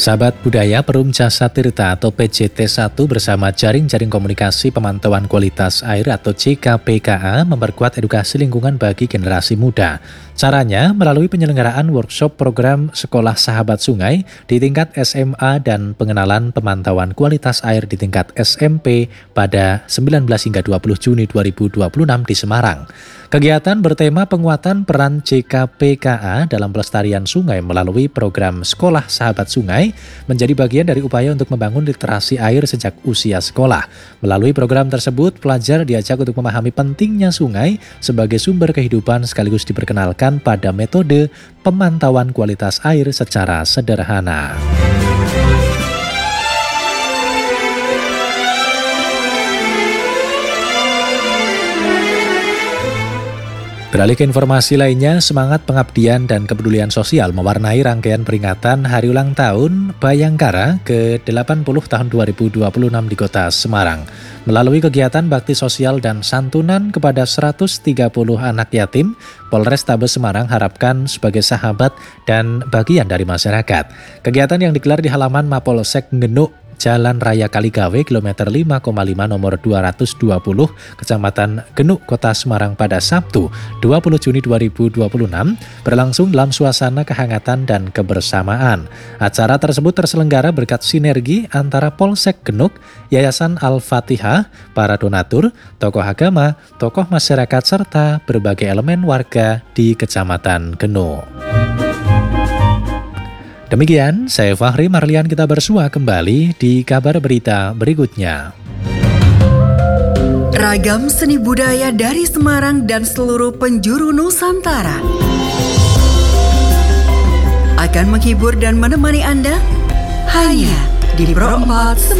Sahabat Budaya Perum Jasa Tirta atau PJT1 bersama Jaring-Jaring Komunikasi Pemantauan Kualitas Air atau JKPKA memperkuat edukasi lingkungan bagi generasi muda. Caranya melalui penyelenggaraan workshop program Sekolah Sahabat Sungai di tingkat SMA dan pengenalan pemantauan kualitas air di tingkat SMP pada 19 hingga 20 Juni 2026 di Semarang. Kegiatan bertema penguatan peran JKPKA dalam pelestarian sungai melalui program Sekolah Sahabat Sungai menjadi bagian dari upaya untuk membangun literasi air sejak usia sekolah. Melalui program tersebut, pelajar diajak untuk memahami pentingnya sungai sebagai sumber kehidupan sekaligus diperkenalkan pada metode pemantauan kualitas air secara sederhana. Beralih ke informasi lainnya, semangat pengabdian dan kepedulian sosial mewarnai rangkaian peringatan Hari Ulang Tahun Bayangkara ke-80 tahun 2026 di Kota Semarang. Melalui kegiatan bakti sosial dan santunan kepada 130 anak yatim, Polrestabes Semarang harapkan sebagai sahabat dan bagian dari masyarakat. Kegiatan yang digelar di halaman Mapolsek Genuk, Jalan Raya Kaligawe, kilometer 5,5 nomor 220, Kecamatan Genuk, Kota Semarang pada Sabtu 20 Juni 2026 berlangsung dalam suasana kehangatan dan kebersamaan. Acara tersebut terselenggara berkat sinergi antara Polsek Genuk, Yayasan Al-Fatihah, para donatur, tokoh agama, tokoh masyarakat, serta berbagai elemen warga di Kecamatan Genuk. Demikian, saya Fahri Marlian, kita bersua kembali di kabar berita berikutnya. Ragam seni budaya dari Semarang dan seluruh penjuru Nusantara akan menghibur dan menemani Anda hanya di Pro 4 Semarang.